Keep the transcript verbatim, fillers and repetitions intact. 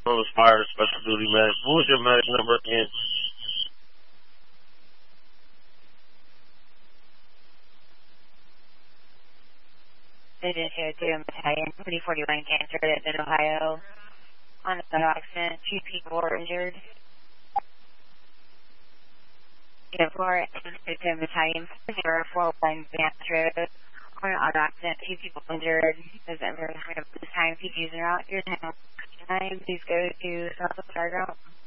Rose Fire Special Duty Medic. What was your medic number again? Division two oh two Battalion, three forty-one cancer in Ohio. On a auto accident, two people were injured. zero four two two Battalion, zero four one Vance Road. On an auto accident, two people injured. Does ever have this time P Gs are out? Your time, please go to South of Starground.